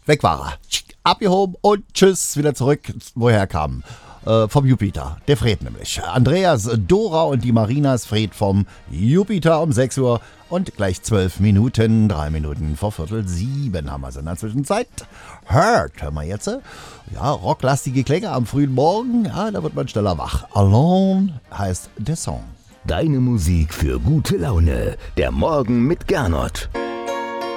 weg war er. Abgehoben und tschüss, wieder zurück, woher kam. Vom Jupiter, der Fred nämlich. Andreas, Dora und die Marinas Fred vom Jupiter um 6 Uhr und gleich 12 Minuten, 3 Minuten vor 6:45 haben wir es in der Zwischenzeit. Hören wir jetzt. Ja, rocklastige Klänge am frühen Morgen, ja, da wird man schneller wach. Alone heißt der Song. Deine Musik für gute Laune. Der Morgen mit Gernot.